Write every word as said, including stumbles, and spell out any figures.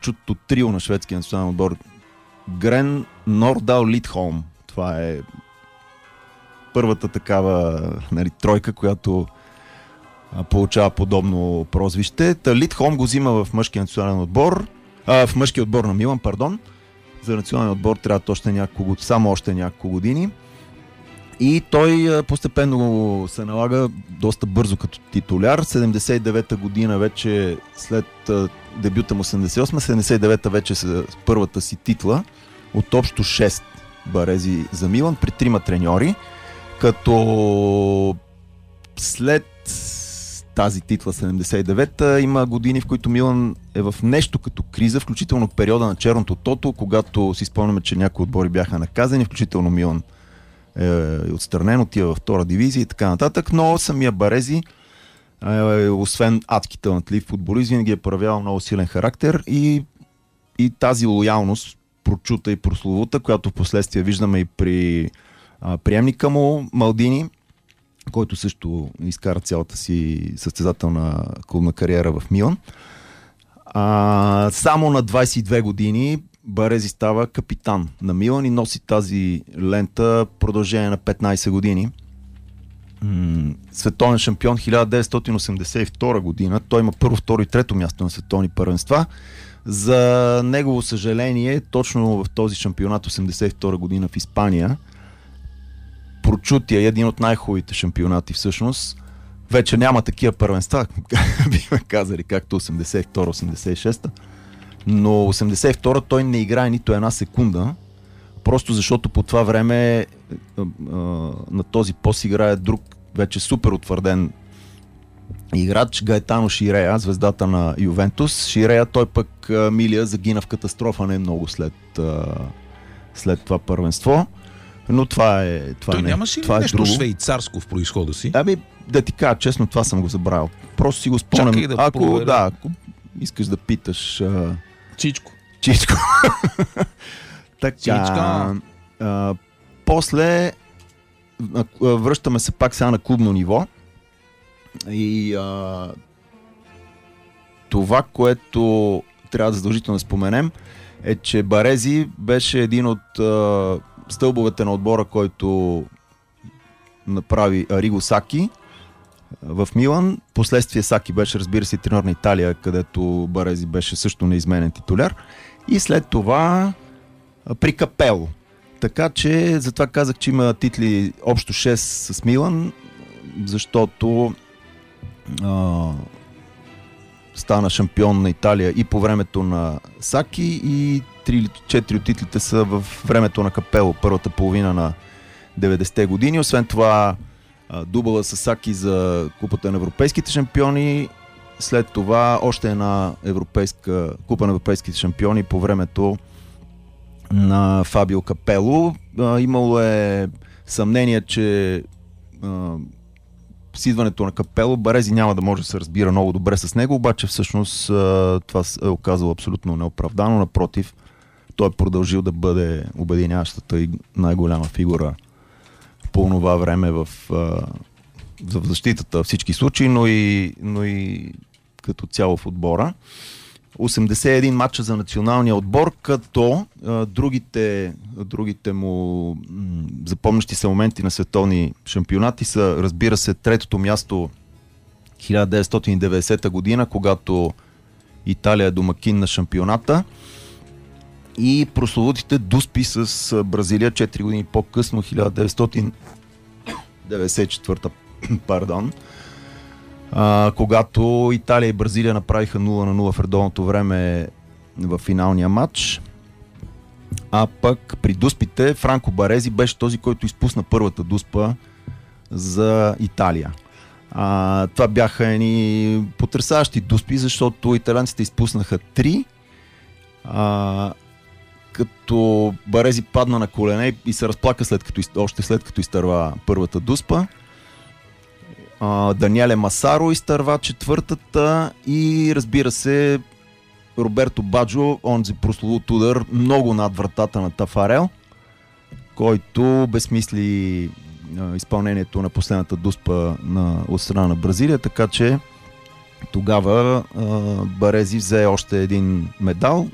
прочутото трио на шведския национален отбор. Грен Нордал Лидхолм. Това е първата такава, нали, тройка, която а, получава подобно прозвище. Та Лидхолм го взима в мъжкия национален отбор, а, в мъжкия отбор на Милан, пардон. За национален отбор трябва още няколко, само още няколко години. И той а, постепенно се налага доста бързо като титуляр. седемдесет и девета година вече, след а, дебюта му седемдесет и осма, седемдесет и девета вече с първата си титла от общо шест Барези за Милан при трима треньори, като след тази титла седемдесет и девета има години, в които Милан е в нещо като криза, включително периода на черното тото, когато си спомняме, че някои отбори бяха наказани, включително Милан е отстранен, отива във втора дивизия и така нататък, но самия Барези, е, освен адски талантлив футболист, винаги е проявявал много силен характер и, и тази лоялност, прочута и прословута, която в последствие виждаме и при а, приемника му Малдини, който също изкара цялата си състезателна клубна кариера в Милан. А, само на двайсет и две години Барези става капитан на Милан и носи тази лента продължение на петнайсет години. М- световен шампион хиляда деветстотин осемдесет и втора година. Той има първо, второ и трето място на световни първенства. За негово съжаление, точно в този шампионат осемдесет и втора година в Испания, прочутия, един от най-хубавите шампионати всъщност, вече няма такива първенства, бихме казали, както осемдесет и втора осемдесет и шеста, но осемдесет и втора той не играе нито една секунда, просто защото по това време а, а, на този пост играе друг, вече супер утвърден играч, Гаетано Ширея, звездата на Ювентус. Ширея, той пък а, Милия загина в катастрофа не много след, а, след това първенство. Но това е. Това той не, нямаше ли това нещо е швейцарско в произхода си? Ами, да ти кажа честно, това съм го забравил. Просто си го спомням. Чакай да ако, проверя. да, ако искаш да питаш... А... Чичко. Чичко. Така. Чичка. А, после а, връщаме се пак сега на клубно ниво. И а, това, което трябва да задължително да споменем, е, че Барези беше един от а, стълбовете на отбора, който направи Ариго Саки в Милан. Последствие Саки беше, разбира се, треньор на Италия, където Барези беше също неизменен титуляр. И след това а, при Капело. Така че, затова казах, че има титли общо шест с Милан, защото а, стана шампион на Италия и по времето на Саки и три или четири от титлите са в времето на Капело, първата половина на деветдесетте години. Освен това, дубъла с Саки за купата на европейските шампиони, след това още една европейска купа на европейските шампиони по времето на Фабио Капело. Имало е съмнение, че с идването на Капело Барези няма да може да се разбира много добре с него, обаче всъщност това е оказало абсолютно неоправдано. Напротив, той е продължил да бъде обединяващата и най-голяма фигура по това време в, в защитата във всички случаи, но и, но и като цяло в отбора. осемдесет и един матча за националния отбор, като а, другите, другите му м- запомнящи се моменти на световни шампионати са, разбира се, третото място хиляда деветстотин и деветдесета година, когато Италия е домакин на шампионата, и прословутите дуспи с Бразилия четири години по-късно, хиляда деветстотин деветдесет и четвърта пардон, а, когато Италия и Бразилия направиха нула на нула в редовното време в финалния матч. А пък при дуспите Франко Барези беше този, който изпусна първата дуспа за Италия. А, това бяха едни потресаващи дуспи, защото италианците изпуснаха три, а, като Барези падна на колене и се разплака след като, още след като изтърва първата дуспа. А, Даниеле Масаро изтърва четвъртата и, разбира се, Роберто Баджо, онзи прословут удар много над вратата на Тафарел, който безсмисли а, изпълнението на последната дуспа на, от страна на Бразилия, така че тогава а, Барези взе още един медал